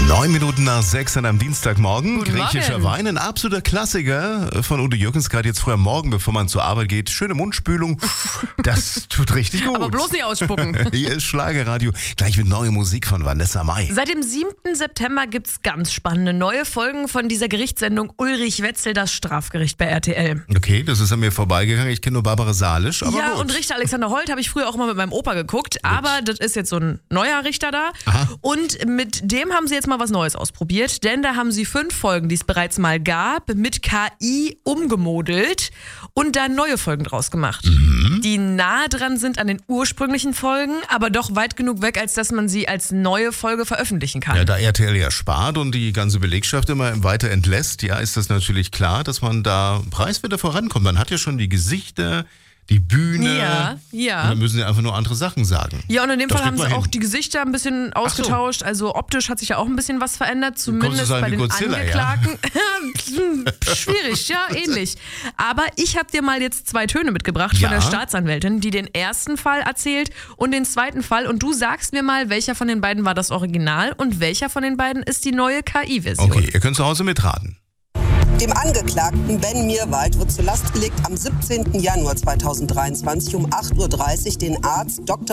9:09 an einem Dienstagmorgen. Guten Griechischer Morgen. Wein, ein absoluter Klassiker von Udo Jürgens, gerade jetzt früh am Morgen, bevor man zur Arbeit geht. Schöne Mundspülung, das tut richtig gut. Aber bloß nicht ausspucken. Hier ist Schlagerradio, gleich mit neuer Musik von Vanessa Mai. Seit dem 7. September gibt's ganz spannende neue Folgen von dieser Gerichtssendung Ulrich Wetzel, das Strafgericht bei RTL. Okay, das ist an mir vorbeigegangen, ich kenne nur Barbara Salisch, aber Ja, gut. und Richter Alexander Holt habe ich früher auch mal mit meinem Opa geguckt, aber das ist jetzt so ein neuer Richter da. Aha. Und mit dem haben sie jetzt mal was Neues ausprobiert, denn da haben sie 5 Folgen, die es bereits mal gab, mit KI umgemodelt und da neue Folgen draus gemacht. Die nah dran sind an den ursprünglichen Folgen, aber doch weit genug weg, als dass man sie als neue Folge veröffentlichen kann. Ja, da RTL ja spart und die ganze Belegschaft immer weiter entlässt, ja, ist das natürlich klar, dass man da preiswerter vorankommt. Man hat ja schon die Gesichter, die Bühne. Ja, Und ja. dann müssen sie einfach nur andere Sachen sagen. Ja, und in dem Das Fall haben kriegt sie man auch hin. die Gesichter ein bisschen ausgetauscht. Also optisch hat sich ja auch ein bisschen was verändert, zumindest sagen bei wie den Godzilla, ja? Angeklagten. Schwierig, ja, ähnlich. Aber ich habe dir mal jetzt 2 Töne mitgebracht Ja. von der Staatsanwältin, die den ersten Fall erzählt und den zweiten Fall. Und du sagst mir mal, welcher von den beiden war das Original und welcher von den beiden ist die neue KI-Version. Okay, ihr könnt zu Hause mitraten. Dem Angeklagten Ben Mirwald wird zur Last gelegt, am 17. Januar 2023 um 8:30 Uhr den Arzt Dr.